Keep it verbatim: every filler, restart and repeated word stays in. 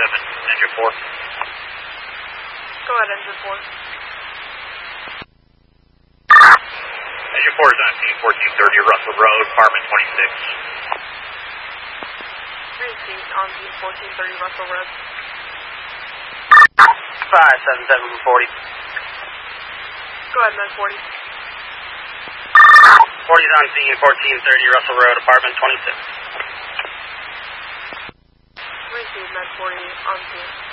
seven, engine four. Go ahead, engine four. Engine four is on scene fourteen thirty Russell Road, apartment twenty-six. Receipt on scene fourteen thirty Russell Road. five seven seven forty. Go ahead, Med forty. forty is on scene fourteen thirty Russell Road, apartment twenty-six. Receive Med forty on scene.